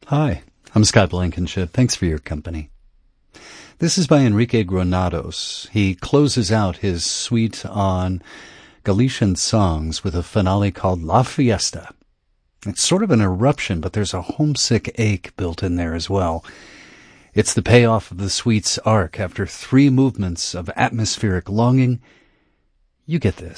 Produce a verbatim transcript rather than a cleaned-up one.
Hi, I'm Scott Blankenship. Thanks for your company. This is by Enrique Granados. He closes out his suite on Galician songs with a finale called La Fiesta. It's sort of an eruption, but there's a homesick ache built in there as well. It's the payoff of the suite's arc after three movements of atmospheric longing. You get this.